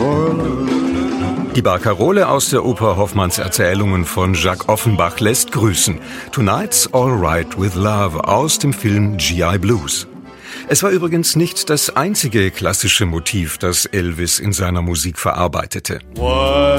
Die Barkarole aus der Oper Hoffmanns Erzählungen von Jacques Offenbach lässt grüßen. Tonight's All Right with Love aus dem Film G.I. Blues. Es war übrigens nicht das einzige klassische Motiv, das Elvis in seiner Musik verarbeitete.